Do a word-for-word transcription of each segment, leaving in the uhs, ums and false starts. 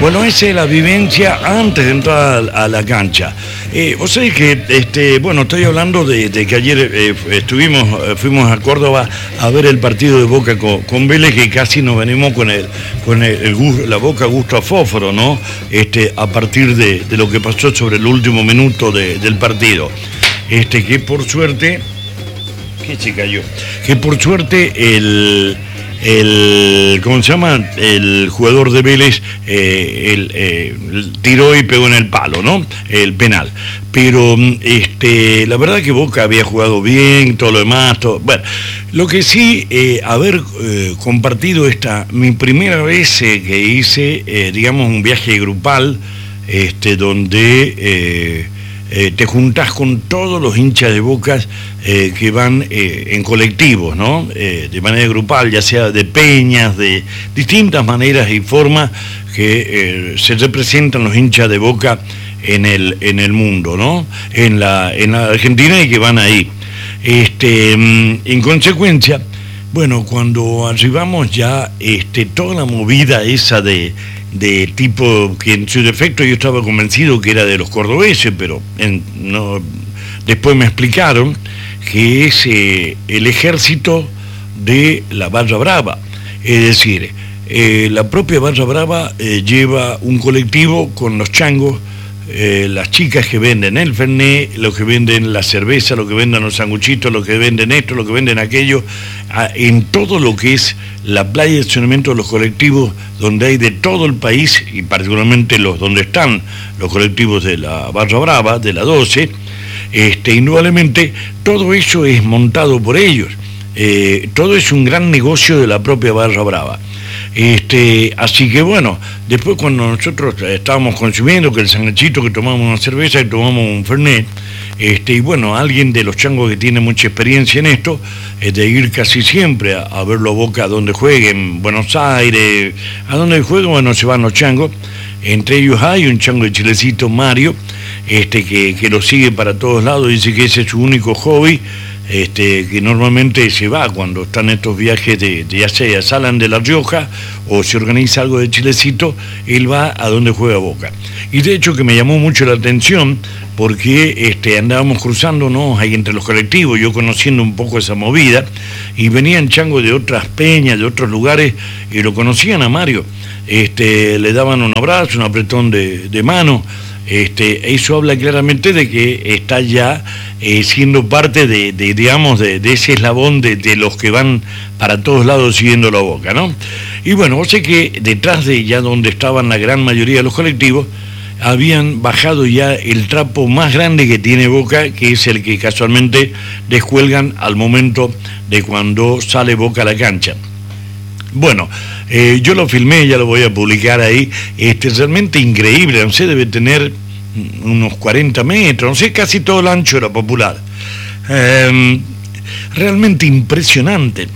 Bueno, esa es la vivencia antes de entrar a, a la cancha. Eh, vos sabés que, este, bueno, estoy hablando de, de que ayer eh, estuvimos, eh, fuimos a Córdoba a ver el partido de Boca con, con Vélez, que casi nos venimos con el, con el, el la boca gusto a fósforo, ¿no? Este, a partir de, de lo que pasó sobre el último minuto de, del partido. Este, que por suerte, ¿qué se cayó? Que por suerte el... el ¿cómo se llama? El jugador de Vélez eh, el, eh, tiró y pegó en el palo, ¿no? El penal. Pero este, la verdad que Boca había jugado bien, todo lo demás, todo. Bueno, lo que sí, eh, haber eh, compartido esta, mi primera vez eh, que hice, eh, digamos, un viaje grupal, este, donde eh, eh, te juntás con todos los hinchas de Boca eh, que van eh, en colectivos, ¿no? Eh, de manera grupal, ya sea de peñas, de distintas maneras y formas que eh, se representan los hinchas de Boca en el, en el mundo, ¿no? En la, en la Argentina y que van ahí. Este, en consecuencia, bueno, cuando arribamos ya, este, toda la movida esa de, de tipo, que en su defecto yo estaba convencido que era de los cordobeses, pero en, no, después me explicaron que es eh, el ejército de la Barra Brava. Es decir, eh, la propia Barra Brava eh, lleva un colectivo con los changos, eh, las chicas que venden el fernet, los que venden la cerveza, los que venden los sanguchitos, los que venden esto, los que venden aquello, a, en todo lo que es la playa de estacionamiento de los colectivos, donde hay de todo el país, y particularmente los donde están los colectivos de la Barra Brava, de la doce, este, indudablemente todo eso es montado por ellos. Eh, todo es un gran negocio de la propia Barra Brava. Este, así que bueno, después cuando nosotros estábamos consumiendo, que el sanguchito, que tomamos una cerveza y tomamos un fernet, este, y bueno, alguien de los changos que tiene mucha experiencia en esto, es de ir casi siempre a, a verlo a Boca a donde juegue, en Buenos Aires, a donde juegue, bueno, se van los changos. Entre ellos hay un chango de Chilecito, Mario, este, que, que lo sigue para todos lados, dice que ese es su único hobby. Este, que normalmente se va cuando están estos viajes de, de ya sea salen de La Rioja o se organiza algo de Chilecito, él va a donde juega Boca. Y de hecho que me llamó mucho la atención porque este, andábamos cruzándonos ahí entre los colectivos, yo conociendo un poco esa movida, y venían changos de otras peñas, de otros lugares, y lo conocían a Mario. Este, le daban un abrazo, un apretón de, de mano. Este, eso habla claramente de que está ya eh, siendo parte de, de digamos, de, de ese eslabón de, de los que van para todos lados siguiendo la Boca, ¿no? Y bueno, vos sé que detrás de ya donde estaban la gran mayoría de los colectivos, habían bajado ya el trapo más grande que tiene Boca, que es el que casualmente descuelgan al momento de cuando sale Boca a la cancha. Bueno, eh, yo lo filmé, ya lo voy a publicar ahí, este, realmente increíble, no sé, debe tener unos cuarenta metros, no sé, casi todo el ancho era Popular. Eh, realmente impresionante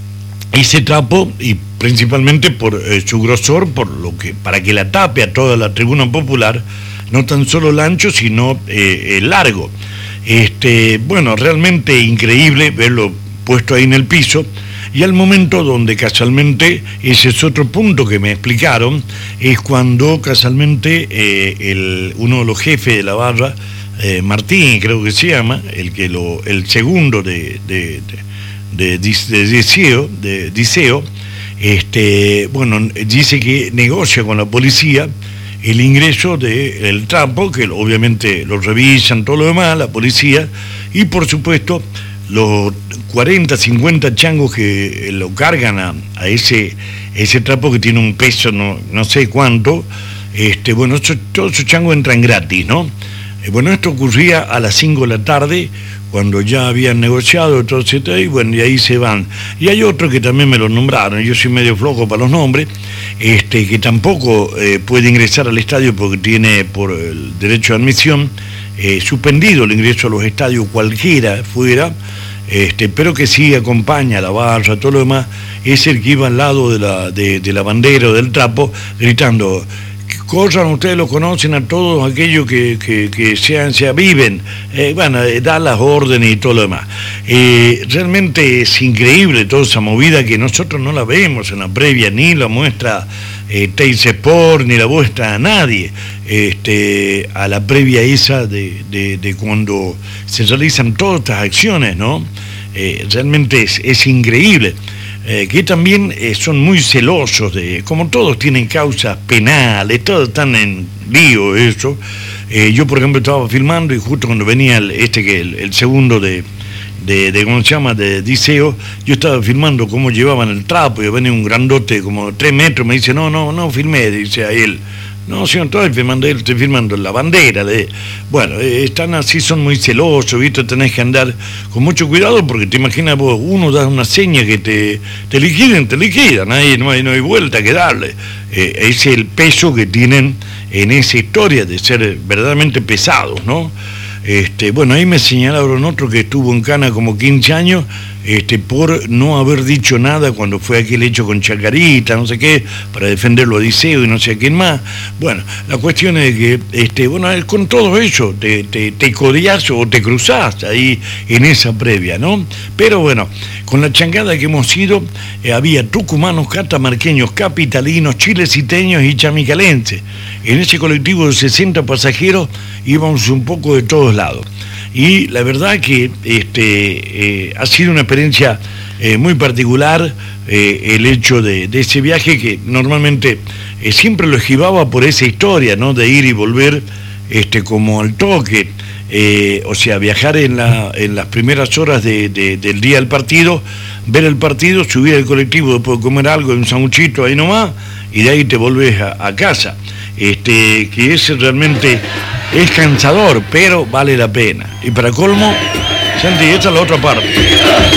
ese trapo, y principalmente por eh, su grosor, por lo que, para que la tape a toda la tribuna Popular, no tan solo el ancho, sino eh, el largo. Este, bueno, realmente increíble verlo puesto ahí en el piso. Y al momento donde casualmente, ese es otro punto que me explicaron, es cuando casualmente eh, el, uno de los jefes de la barra, eh, Martín creo que se llama, el que lo, el segundo de, de, de, de, de, Diceo, de Diceo, este, bueno, dice que negocia con la policía el ingreso del trapo, que obviamente lo revisan, todo lo demás, la policía, y por supuesto los cuarenta, cincuenta changos que lo cargan a, a ese, ese trapo que tiene un peso no, no sé cuánto, este, bueno, eso, todos esos changos entran gratis, ¿no? Eh, bueno, esto ocurría a las cinco de la tarde, cuando ya habían negociado, todo, etcétera, y bueno, y ahí se van. Y hay otro que también me lo nombraron, yo soy medio flojo para los nombres, este, que tampoco eh, puede ingresar al estadio porque tiene por el derecho de admisión eh, suspendido el ingreso a los estadios cualquiera fuera, este, pero que sí acompaña a la barra, todo lo demás, es el que iba al lado de la, de, de la bandera o del trapo, gritando: corran, ustedes lo conocen a todos aquellos que, que, que sean, se viven, eh, bueno, eh, da las órdenes y todo lo demás. Eh, realmente es increíble toda esa movida que nosotros no la vemos en la previa, ni la muestra eh, Teis Sport, ni la vuestra, a nadie, este, a la previa esa de, de, de cuando se realizan todas estas acciones, ¿no? Eh, realmente es, es increíble. Eh, que también eh, son muy celosos, de, como todos tienen causas penales, todos están en lío eso. Eh, yo, por ejemplo, estaba filmando y justo cuando venía el, este que el, el segundo de, de, de, ¿cómo se llama?, de Diceo, yo estaba filmando cómo llevaban el trapo, y venía un grandote como tres metros, me dice, no, no, no filmé, dice a él. No, señor, estoy filmando, estoy filmando la bandera. De... Bueno, eh, están así, son muy celosos, ¿viste? Tenés que andar con mucho cuidado porque te imaginas vos, uno da una seña que te, te liquiden, te liquidan, ahí no hay, no hay vuelta que darle. Eh, es el peso que tienen en esa historia de ser verdaderamente pesados, ¿no? Este, bueno, ahí me señalaron otro que estuvo en cana como quince años este, por no haber dicho nada cuando fue aquel hecho con Chacarita, no sé qué, para defenderlo a Diceo y no sé a quién más. Bueno, la cuestión es que, este, bueno, con todo eso te, te, te codeás o te cruzás ahí en esa previa, ¿no? Pero bueno, con la changada que hemos ido, eh, había tucumanos, catamarqueños, capitalinos, chileciteños y chamicalenses. En ese colectivo de sesenta pasajeros íbamos un poco de todos lados. Y la verdad que este, eh, ha sido una experiencia eh, muy particular eh, el hecho de, de ese viaje que normalmente eh, siempre lo esquivaba por esa historia, ¿no? De ir y volver este, como al toque. Eh, o sea, viajar en, la, en las primeras horas de, de, del día del partido, ver el partido, subir al colectivo, después comer algo, un sanguchito ahí nomás, y de ahí te volvés a, a casa. Este, que ese realmente es cansador, pero vale la pena. Y para colmo, Santi, esta es la otra parte.